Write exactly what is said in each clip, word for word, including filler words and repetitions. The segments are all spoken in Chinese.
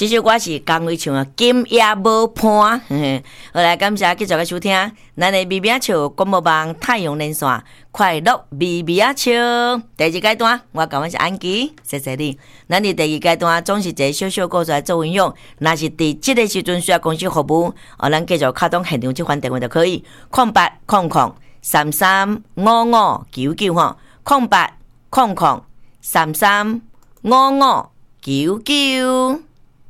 这首歌是江蕙唱的《金也无伴》。好来，感谢继续来收听咱的微微仔笑广播网太阳连线快乐微微仔笑第二阶段，我讲我是安琪，谢谢你。咱的第二阶段总是一个小小故事来做运用，若是伫这个时阵需要公司服务，哦，咱继续卡通现场这番电话就可以，空八空空三三五五九九吼，空八空空三三五五九九。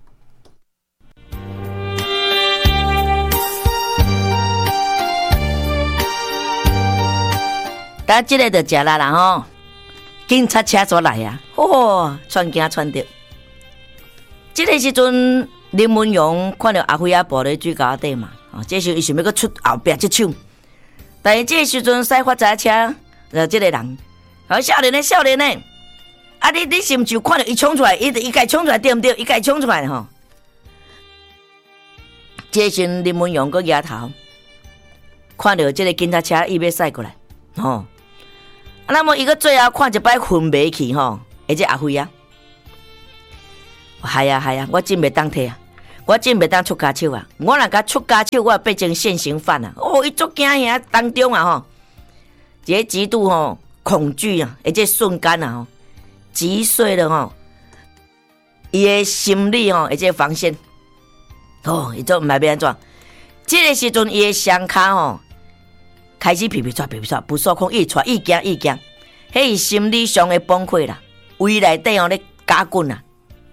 咱这个就食啦啦吼，警察车所来啊，哦，传惊传着。这个时阵，林文勇看到阿辉啊抱咧水沟底嘛，哦，这时伊想要搁出后壁接手，但是这个时阵驶发财车，然后这个人，哦，少年的少年的，啊，你你是毋是看到伊冲出来？伊伊家冲出来对毋对？伊家冲出来吼。这时林文勇搁摇头，看到这个警察车伊要驶过来，吼。那么伊个最后看一摆昏迷去吼，而且阿辉啊，系啊系啊，我真袂当摕啊，我真袂当出家手啊，我若甲出家手，我变成现行犯啊！哦，伊足惊吓当中啊吼，一个极度吼恐惧啊，而且瞬间啊吼，击碎了吼，伊的心理吼，而且防线，哦，伊做毋知要安怎？这个时阵伊的双骹吼。开始皮皮喘皮皮喘，不受控，一喘一惊一惊，迄是心理上的崩溃啦，胃内底哦咧加滚啦。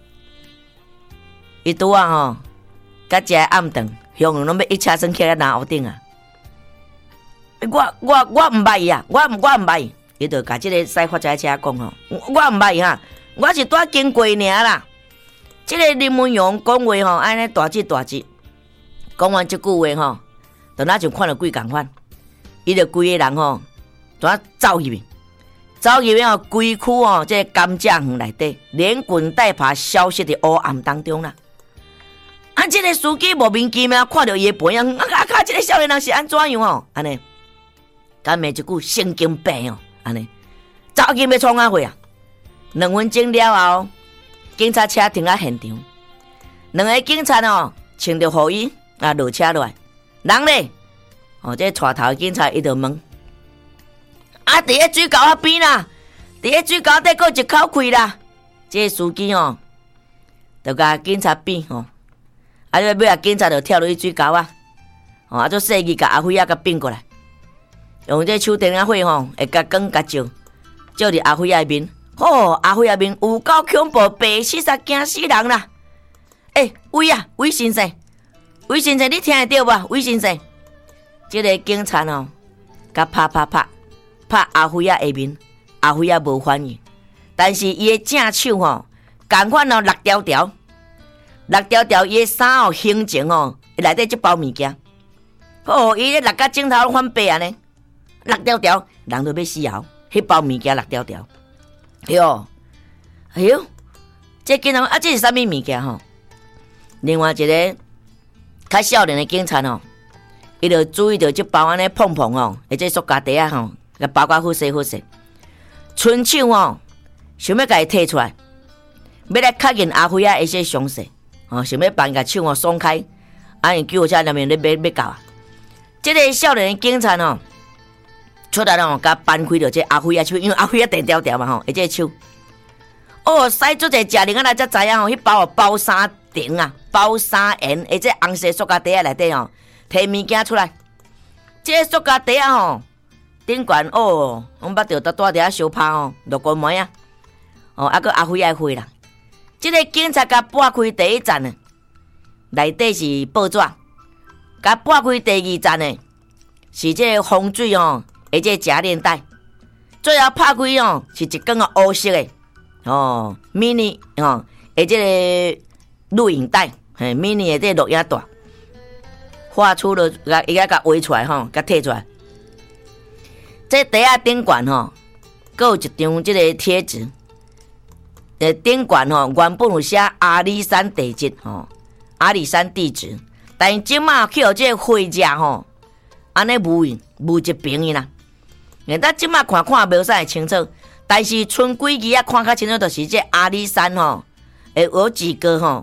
伊拄啊吼，甲食暗顿，向拢要一车生起来拿后顶啊。我我我毋捌伊啊，我毋我毋捌伊，伊就甲即个驶发财车讲吼，我毋捌伊哈，我是拄经过尔啦。即、這個林文勇讲话吼，安尼大字大字，讲完即句话吼，就那就看到鬼共款。伊就规个人吼，怎走入去？走入去吼，规区吼，这甘蔗园内底，连滚带爬消失伫黑暗当中啦。啊，这个司机莫名其妙看到伊的背影，啊啊！啊这个少年人是安怎样吼？安尼，敢骂一句神经病哦，安尼，走进要创啊会啊！两分钟了后，警察车停在现场，两个警察哦，穿着雨衣啊，落车落来，人咧。哦，这带头警察伊就问：啊，伫个水沟啊边啦，伫个水沟底佫一口开啦。这个司机哦，就甲警察比吼，啊，尾尾啊，警察就跳落去水沟啊，哦，啊，做细意甲阿辉啊甲并过来，用这手电啊火吼，会甲光甲照，照伫阿辉啊面，哦，阿辉啊面有够恐怖，白死煞惊死人啦！诶、欸，伟啊，伟先生，伟先生，你听会到无？伟先生。这个警察哦，甲拍拍拍拍阿辉啊下面，阿辉啊无反应，但是伊的正手吼，共款哦六条条，六条条伊的衫哦形状哦，内底即包物件，哦，伊咧六甲镜头翻白安尼，六条条，人都要死后，迄包物件六条条，哎哟，哎哟，这警察啊，这是啥物物件吼？另外一个较少年的警察哦。伊就注意到这包安尼碰碰哦，而且塑胶袋啊吼，甲包甲好势好势。伸手哦，想要甲伊摕出来，要来确认阿辉啊一些伤势哦，想要帮伊甲手哦松开，啊，因救护车那边咧要要到啊。这个少年的警察哦，出来哦，甲扳开着这阿辉啊手，因为阿辉啊电条条嘛吼，而且手哦，使做者食零啊，来才知影吼，迄包哦包三顶啊，包三圆，而且红色塑胶袋啊内底哦。摕物件出来，这个塑胶袋啊吼，顶悬哦，我捌着搭带伫遐相拍哦，落公梅啊，哦，啊个阿辉爱灰啦。这个警察甲拨开第一站呢，内底是报纸，甲拨开第二站呢，是这个风水哦，而且夹链带，最后拍开哦，是一根啊黑色的哦，mini 哦，而这个录影带，嘿 ，mini 的这录影带。画出了，甲伊甲甲画出来吼，甲摕出来。这袋仔顶悬吼，阁有一张即个贴纸。呃，顶悬吼原本有写阿里山地址吼，阿里山地址，但是即马去互这个花架吼，安尼雾雾一平伊啦。现在即马看看袂使清楚，但是剩几支啊看较清楚，就是这阿里山吼，会有几个吼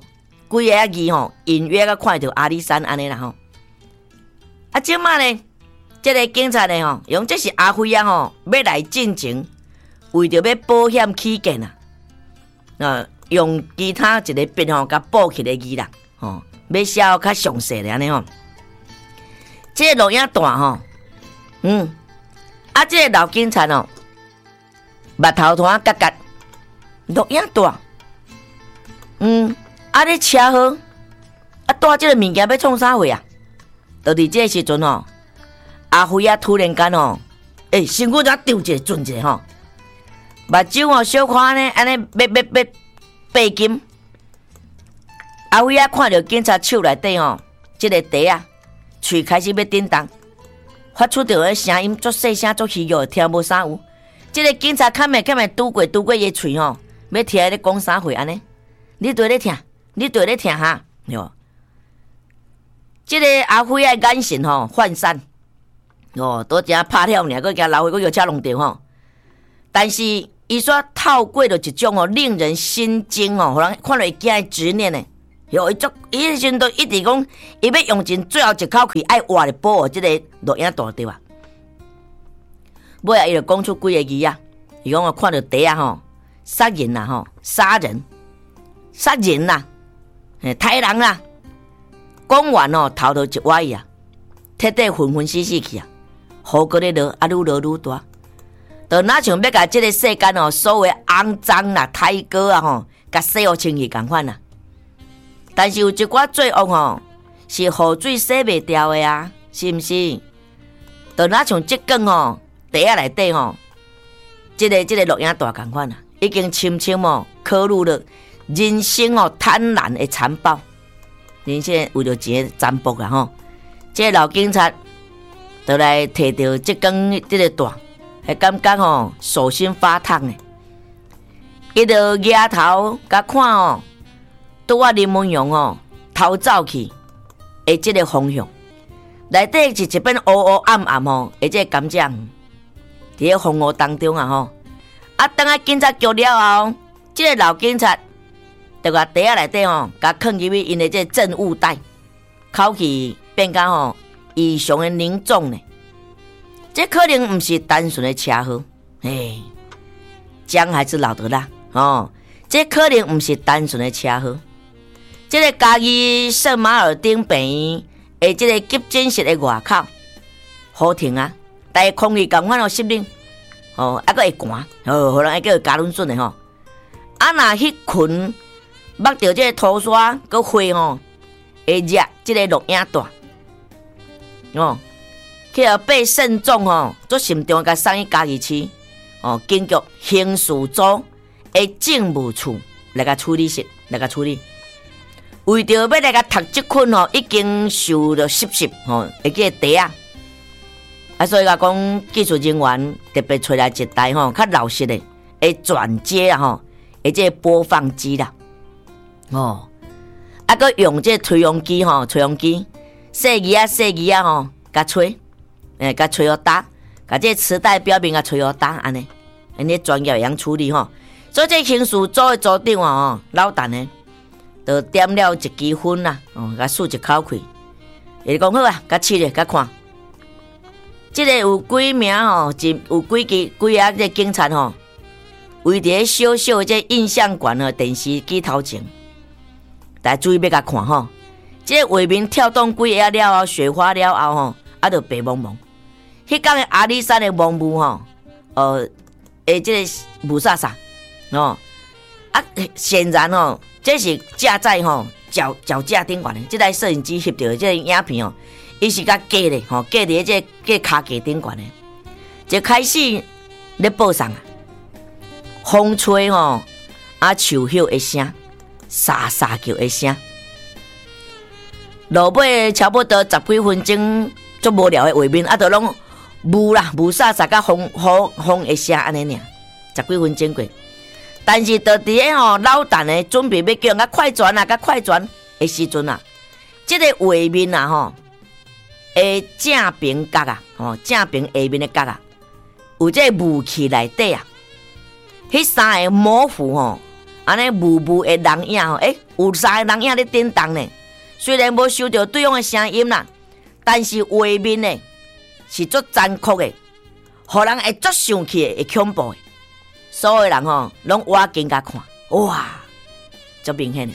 规个字吼，隐约个看到阿里山安尼啦吼。啊，即马呢，即、这个警察呢吼，用这是阿辉啊吼，要来进前，为着要保险起见啊，呃，用其他一个笔吼，甲补起个字啦，吼，要写较详细咧安尼吼。即、这个录影带吼，嗯，啊，即、这个老警察哦，目头团夹夹，录影带，嗯。啊！你车好，啊，带这个物件要创啥货啊？就伫这个时阵吼，阿辉啊突然间吼，诶、欸，身躯才丢一个转一个吼，目睭吼小看呢，安尼要要要背金。阿辉啊看到警察手内底吼，这个茶啊，喙开始要叮当，发出着个声音，足细声足虚弱，听无啥有。这个警察看咪看咪拄过拄过伊喙吼，要听咧讲啥货安尼？你对咧听？你对咧听哈，哟，即、这个阿辉的眼神吼涣散，哦，都正拍了尔，佮惊老岁佫摇车弄着吼。但是伊煞透过着一种哦令人心惊哦，互人看落会惊的执念呢。哟，伊足伊迄阵都一直讲，伊要用尽最后一口气爱活来保护即个录影带对吧？尾啊，伊就讲出几个字啊，伊讲我看到茶啊吼，杀人啦吼，杀人，杀人啦。太人啦！讲完哦，头都一歪啊，彻底昏昏死死去啊！雨搁咧落，啊愈落愈大，就哪像要甲即个世间哦，所有肮脏啦、胎哥啊吼，甲洗互清气共款啦。但是有一寡罪恶吼，是雨水洗袂掉的啊，是毋是？就哪像即根吼，地下内底吼，即、这个即、这个录影带共款啦，已經深深哦刻入了。人生哦，贪婪的残暴，人生为了钱占卜啦吼。这个老警察就来摕到这根这个带，还感觉吼手心发烫呢。伊就抬头甲看哦，拄啊林文勇哦逃走去的这个方向，内底是一片乌乌暗暗吼，而这甘蔗伫个风雨当中啊吼。啊，等下警察叫了后，这个老警察。就甲茶仔内底吼，甲放入去因的这证物袋，口气变甲吼异常的凝重呢。这可能毋是单纯的车祸，嘿，姜还是老的辣哦。这可能毋是单纯的车祸。这个嘉义圣马尔丁病院的这个急诊室的外口，好停啊，但是空气共款哦湿冷，哦，还佫会寒，哦，互人会叫加仑笋的吼。啊，若迄群。目到这个土沙佮花吼，会热这个录影带哦，去后被慎重吼，做慎重甲送去嘉义市哦，警局刑事组的政务处来甲处理室来甲处理，为着要来甲读这捆吼，已经受了湿湿吼，会记茶啊，啊，所以甲讲技术人员特别找来一台吼较老实的的转接啊吼，的这播放机啦。哦，啊，佮用这吹风机吼，吹风机，细机啊，细机啊吼，甲吹，诶，甲吹好打，甲这磁带表面甲吹好打，安尼，安尼专业会晓处理吼。所以这刑事组的组长哦，老陈呢，就点了一支烟啦，哦，甲漱一口气，伊讲好啊，甲试咧，甲看，这个有几名吼，真有几支几啊这警察吼，围伫小小的这印象馆的电视机头前。大家注意要甲看吼，这个画面跳动几下了后，雪花了后吼，啊，就白蒙蒙。迄天的阿里山的蒙雾吼，呃，诶，这个雾煞煞，哦，啊，显然吼，这是架在吼脚脚架顶悬的，这台摄影机翕到的这个影片哦，伊是甲架咧，吼，架伫这个脚架顶悬的，就开始咧报上啊，风吹吼，啊，树叶的声。沙沙叫一声，落尾差不多十几分钟，足无聊的画面，啊，都拢雾啦，雾沙沙甲风风风一声安尼尔，十几分钟过。但是到伫个吼老陈的准备要叫人家快转啊，甲快转的时阵啊，这个画面啊吼，诶正平角啊，吼正平下面的角啊，有这雾气内底啊，迄三个模糊吼。安尼雾雾的人影吼，诶， 有三个人影咧叮当呢。虽然无收到对方的声音啦，但是画面呢是足残酷的，互人会足生气的，会恐怖的。所有人吼、哦、拢挖紧甲看，哇，足明显的。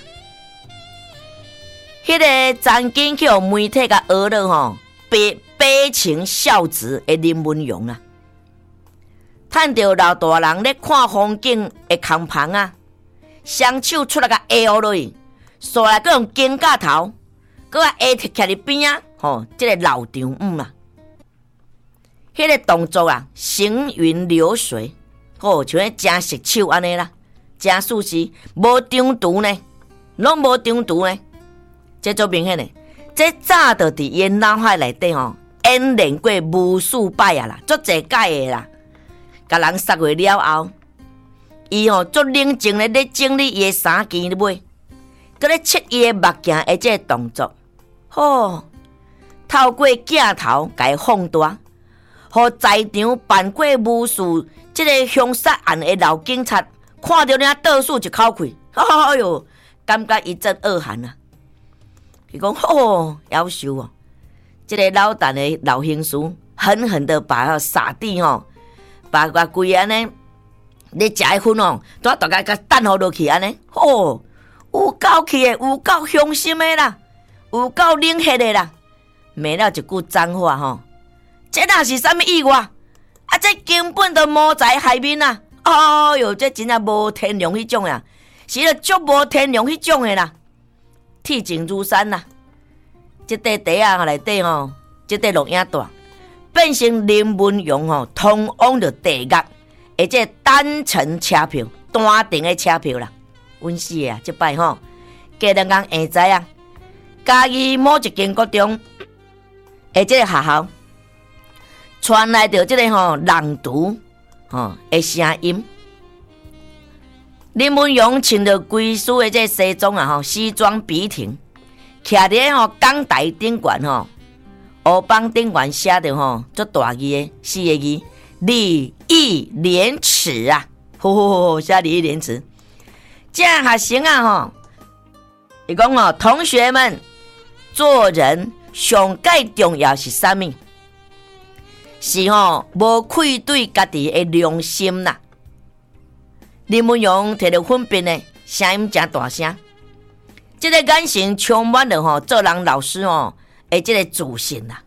迄、那个曾经去互媒体甲讹了吼，悲悲情孝子的林文勇啊，趁着老大人咧看风景的空棚啊，双手出来甲下落去，煞来佮用肩胛头，佮啊下摕徛伫边啊，吼，即、這個老丈母啊，迄、那個動作啊，行雲流水，吼、哦，像迄真熟手安尼啦，真舒適，無張圖呢，攏無張圖呢。这足明显的，这早就伫伊脑海内底吼演练过无数摆啊啦，足侪届的啦。甲人杀过了后，伊吼足冷静咧咧整理伊的衫件尾，佮咧切伊的目镜的这个动作，吼，透过镜头甲伊放大，互在场办过无数这个凶杀案的老警察看到人倒数一口气，哎哟，感觉一阵恶寒啊！伊讲哦，夭寿哦！这个老陈的老刑事狠狠的把撒地吼，把把规安尼，你食的薰哦，都大概甲等好落去安尼，哦，有够气的，有够伤心的啦，有够冷血的啦，骂了一句脏话吼，这哪是啥物意外？啊，这根本就谋财害命啊！哎哟，这真正无天良迄种啊，是了足无天良迄种的啦。铁镜如山呐、啊！这块地啊内底吼，这块录影带变成林文勇吼通往着地狱，而且单程车票、单程的车票啦。阮是啊，这摆吼，家人讲会知啊，嘉义某一间国中，而这个学校传来着这个吼朗读吼的声音。林文勇穿着规身的这西装啊，吼西装笔挺，徛伫吼讲台顶悬吼，黑板顶悬写着吼足大字的四个字“礼义廉耻”啊，吼吼吼，写礼义廉耻。这学生啊吼，伊讲吼，同学们做人上界重要是啥物？是吼无愧对家己的良心啦。林文勇摕着粉笔呢，声音真大声，这个眼神充满了吼做人老师吼的这个自信啦。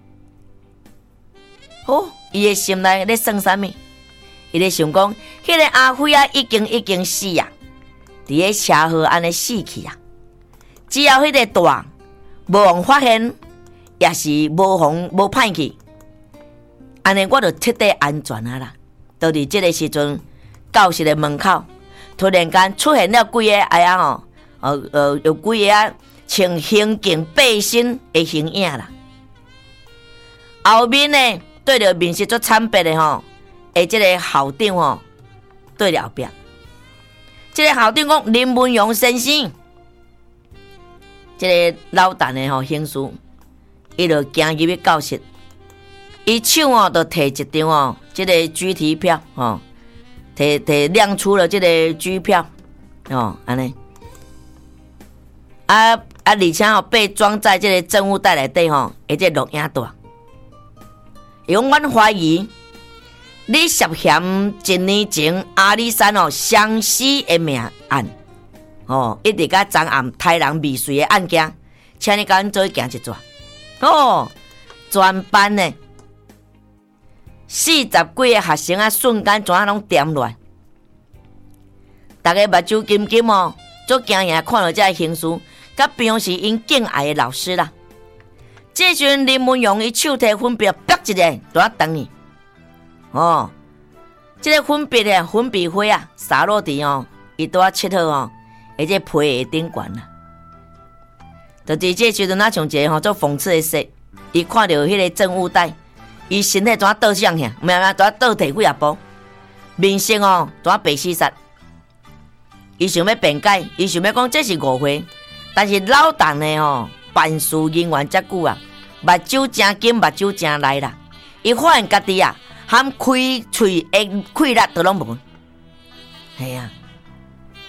哦，伊的心内咧算啥物？伊咧想讲，迄、那个阿辉啊，已经已经死啊，伫咧车祸安尼死去啊。只要迄个大无互发现，也是无互无歹去，安尼我就彻底安全啊啦。到伫这个时阵。教室的门口突然间出现了几个哎呀吼，呃呃，有几个啊穿刑警背心的形影啦。后面呢对着面色足惨白的吼，诶，这个校长吼对了后壁，这个校长讲林文勇先生，这个老陈的吼刑事，伊就行入去教室，伊手哦就摕一张哦，这个具体票吼。摕摕亮出了这个机票，哦，安尼，啊啊，而且吼、哦、被装在这个证物袋内底吼，而且录影带。伊讲阮怀疑你涉嫌一年前阿里山哦相死的命案，哦，一直甲昨暗杀人未遂的案件，请你甲阮做行一转。哦，全班呢。四十几个学生啊，瞬间怎啊拢点落来？大家目睭金金哦，足惊讶看到这个刑事，甲平时因敬爱的老师啦。这阵林文勇伊手提粉笔，啪一个，就啊等伊。哦，这个粉笔的粉笔灰啊，洒落地哦，伊都啊切好哦，而且皮下顶悬啦。就伫这时阵啊，像一个吼做讽刺的说，伊看到迄个证物袋。伊身体怎啊倒向遐，唔啊，怎啊倒地几啊步，面色哦，怎啊白死煞。伊想要辩解，伊想要讲这是误会，但是老陈的吼办事人员遮久啊，目睭真紧，目睭真利啦。伊发现家己啊，含开喙的气力都拢无。系啊，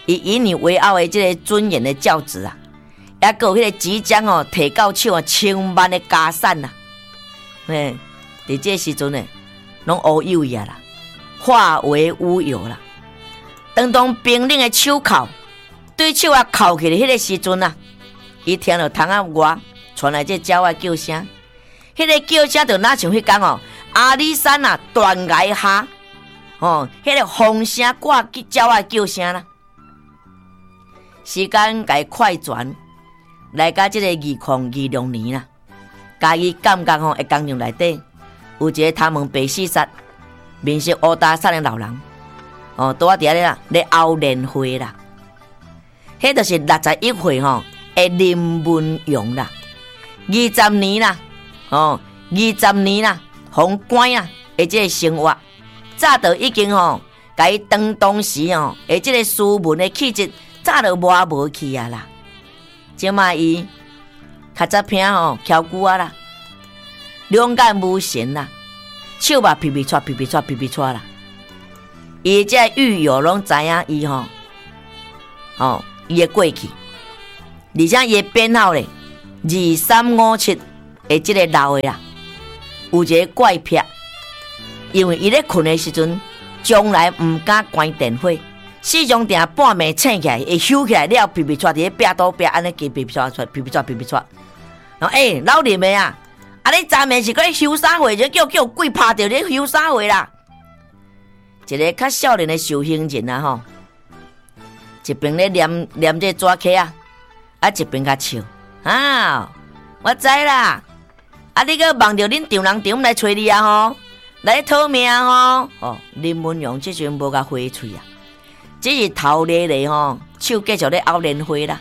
以以你为傲的这个尊严的教子啊，也有迄个即将哦摕到手啊千万的家产呐、啊，嘿，伫这时阵呢，拢乌有呀啦，化为乌有啦。当当兵领的手铐对手啊铐起的迄个时阵啊，伊听到窗仔外传来这鸟仔叫声，迄、那个叫声就哪像迄天哦阿里山啊断崖下哦，迄、那个风声挂鸟仔叫声啦。时间该快转来到这个二零二六年啦，家己感觉吼，一工厂内底有一个头毛白丝煞、面色乌大煞的老人，哦，拄啊伫咧啦，咧熬年会啦。迄就是六十一岁吼，的林文勇啦，二十年啦，哦，二十年啦，封关啊，的这个生活，早就已经吼，甲伊当当时吼，的这个斯文的气质，早就磨无去啊啦。即卖伊较早拼吼，翘骨啊啦，两眼无神啦，手嘛皮皮搓皮皮搓皮皮搓啦。伊这狱友拢知影伊吼，哦，伊的过去，而且伊的编号咧，二三五七的即个老的啦，有一个怪癖，因为伊咧困的时阵，从来毋敢关电火。四种定半暝醒起来，会休起来了，皮皮抓伫咧壁刀壁，安尼给皮皮抓出，皮皮抓皮皮抓。然后诶、欸，老林的啊，啊你昨暝是搁咧休啥货？就叫叫鬼拍着咧休啥货啦？一个较少年的修行人啊吼，一边咧念念这纸册啊，啊一边甲笑啊，我知啦，啊你搁望着恁丈人丈来找你啊吼，来讨命吼，哦林文勇即阵无甲回喙啊。只是头咧咧吼，手继续咧拗莲花啦。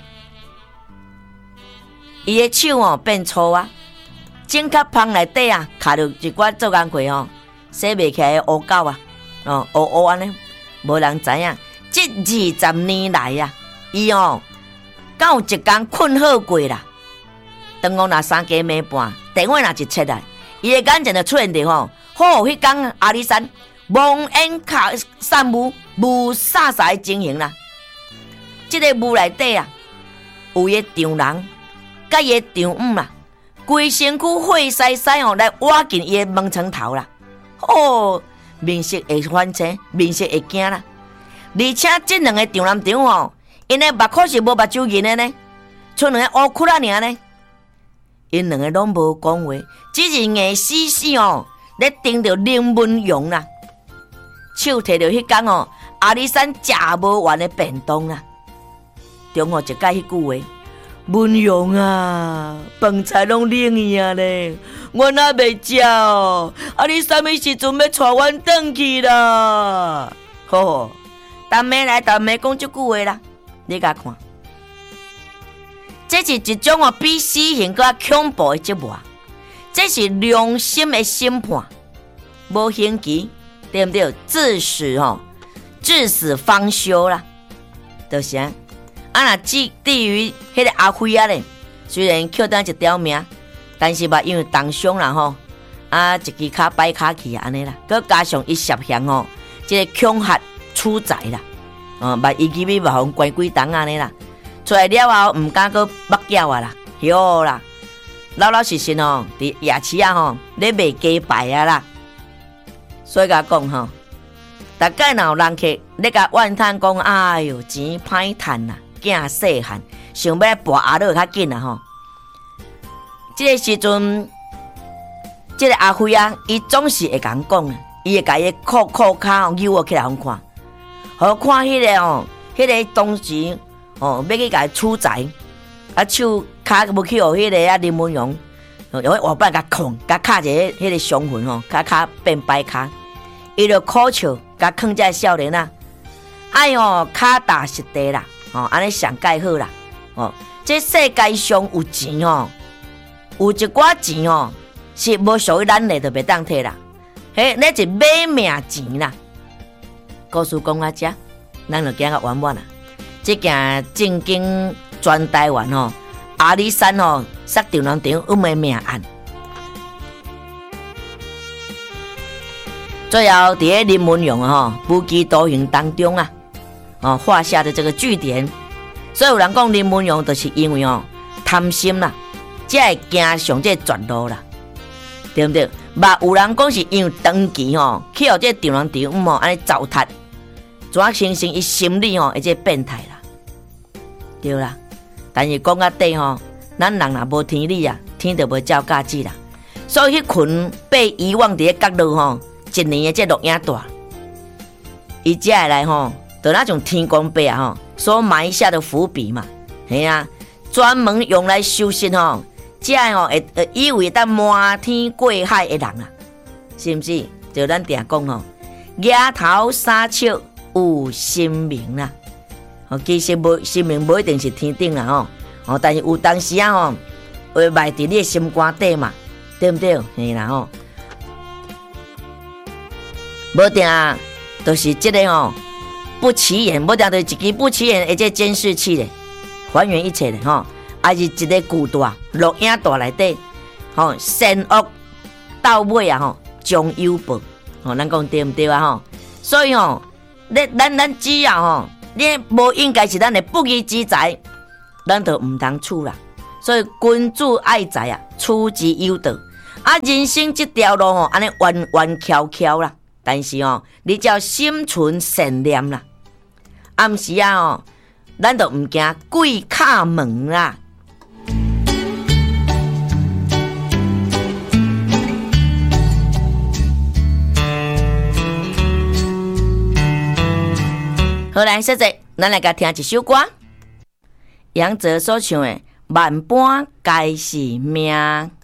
伊的手哦变粗啊，正壳旁内底啊，卡着一寡做工课吼，洗袂起来的乌狗啊，哦乌乌安尼，无人知影。这二十年来啊，伊哦，敢有一工困好过啦。当我若三更暝半，电话若一切来，伊的眼睛就出现伫吼，好迄天阿里山蒙烟卡散雾。雾煞煞的情形啦，这个雾内底啊，有伊丈人，甲伊丈母啦，规身躯火晒晒哦，来挖进伊的门床头啦。哦，面色会反青，面色会惊啦。而且这两个丈人丈哦，因的目孔是无目睭银的呢，剩两个乌窟啦尔呢。因两个拢无讲话，只是硬死死哦，咧盯着林文勇啦，手摕着迄天哦。阿里山食无完的便当啦，中午一解迄句话，文勇啊，饭菜拢冷去啊咧，我哪袂食哦？啊，你啥物时阵要带阮转去啦？吼，逐暝来逐暝讲即句话啦，你甲看，这是一种哦比死刑更恐怖的折磨，这是良心的审判，无刑期，对不对？致死吼。至死方休啦，就是啊。啊，那至至于迄个阿辉啊咧，虽然捡到一条命，但是吧，因为重伤啦吼，啊，一支骹摆骹去安尼啦，佮加上伊涉嫌吼，即、这个恐吓处宰啦，哦，把伊记咪把互关几档安尼啦，出来了后毋敢佮目叫啊啦，哟啦，老老实实吼，伫夜市啊吼，咧卖鸡排啊啦，所以甲讲吼。大概若有人客咧甲怨叹讲，哎哟，钱歹趁啦，囝细汉，想要跋阿乐较紧啦吼。这个时阵，这个阿辉啊，伊总是会讲讲，伊会甲伊裤裤骹扭我起来互看，互看迄个哦，迄、那个当时哦，要去甲伊处宰，啊手骹无去互迄个啊林文勇，用我不然甲控，甲卡一个迄个伤痕吼，骹骹变白骹，伊就苦笑。甲坑在少年啊，哎哟，脚踏实地啦，哦，安尼上介好啦，哦，这世界上有钱哦，有一寡钱哦，是无属于咱的，就袂当摕啦，嘿，那是买命钱啦。故事讲到这，咱就讲到完满啦。这件正经全台湾哦，阿里山哦，杀丈人丈母的命案。最后，伫咧林文勇啊，吼无期徒刑当中啊， 哦画下的这个句点。所以有人讲林文荣就是因为哦贪心啦，才会行上这绝路啦，对不对？嘛有人讲是因为长期吼去互这丈人丈母吼安尼糟蹋，怎形成伊心理吼会这变态啦，对啦。但是讲到底吼，咱人若无天理啊，天就无照价子啦。所以迄群被遗忘伫咧角落吼，一年的这录影带，伊才会来吼，就那种天公伯啊吼所埋下的伏笔嘛，系啊，专门用来修身吼，才吼会呃以为当瞒天过海的人啊，是毋是？就咱定讲吼，额头三尺有神明啦，哦，其实无神明无一定是天顶啦吼，哦，但是有当时啊吼，会埋伫你的心肝底嘛。对不对？嘿啦吼，无定就是这个吼不起眼，无定就是一支不起眼的这监视器咧，还原一切咧吼，还是一个巨大录影带内底，吼善恶到尾啊吼将有报，吼咱讲对不对啊吼？所以吼，你咱咱只要吼，你无应该是咱的不义之财，咱就唔通处啦。所以君子爱财啊，处之有道。啊，人生这条路吼，安尼弯弯翘翘啦，但是哦，你只要心存善念啦，暗时啊哦，咱就唔惊鬼敲门啦。好来，现在咱来甲听一首歌，杨泽所唱的《万般皆是命》。